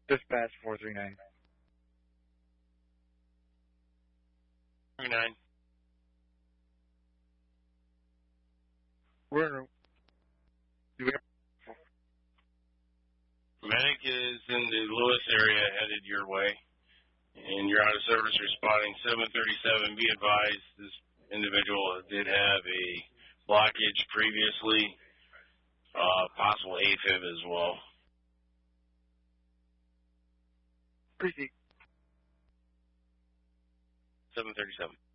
Dispatch 439. 39. Medic is in the Lewis area headed your way, and you're out of service responding 737. Be advised, this individual did have a blockage previously, possible AFib as well. Proceed. 737.